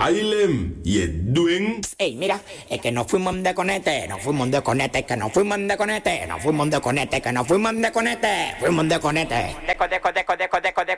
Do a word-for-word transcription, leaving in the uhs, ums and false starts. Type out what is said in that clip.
Ailem, y Edwin. Ey, mira, es que nos fuimos de conete, nos fuimos de conete, que nos fuimos de conete, nos fuimos de conete, que nos fuimos de conete, fuimos de conete. Deco, deco, deco, deco, deco, deco.